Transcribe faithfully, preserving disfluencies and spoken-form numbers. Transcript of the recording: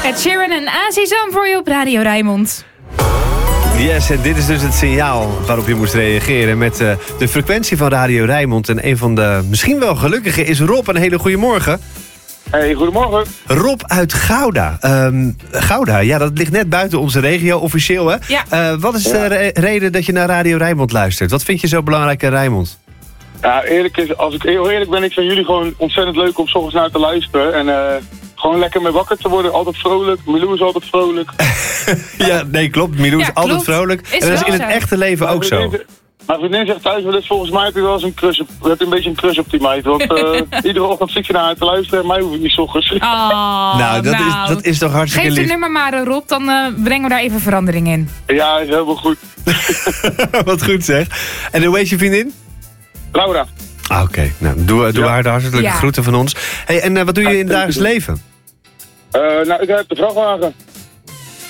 Ed Sheeran en Azizam voor je op Radio Rijnmond. Yes, en dit is dus het signaal waarop je moest reageren met uh, de frequentie van Radio Rijnmond. En een van de misschien wel gelukkigen is Rob. Een hele goede morgen. Hey, goedemorgen. Rob uit Gouda. Um, Gouda, ja, dat ligt net buiten onze regio, officieel, hè? Ja. Uh, wat is de re- reden dat je naar Radio Rijnmond luistert? Wat vind je zo belangrijk in Rijnmond? Ja, eerlijk is, als ik heel eerlijk ben, ik vind jullie gewoon ontzettend leuk om 's ochtends naar te luisteren. En uh, gewoon lekker mee wakker te worden. Altijd vrolijk. Milou is altijd vrolijk. Ja, nee, klopt. Milou is Ja, altijd klopt. vrolijk. Is En dat is wel in het zo. echte leven ook zo. Mijn vriendin zegt thuis wel eens, volgens mij heb je wel eens een crush op, heb je een beetje een crush op die meid. Want uh, iedere ochtend zit je naar haar te luisteren en mij hoef ik niet 's ochtends. Oh, Nou, dat, Is, dat is toch hartstikke Geef de lief. nummer maar, Rob, dan uh, brengen we daar even verandering in. Ja, is helemaal goed. Wat goed zeg. En hoe heet je vriendin? Laura. Ah, oké. Nou, doe, doe Ja. haar de hartelijke Ja. groeten van ons. Hey, en uh, wat doe je in het dagelijks leven? Uh, nou, ik heb de vrachtwagen.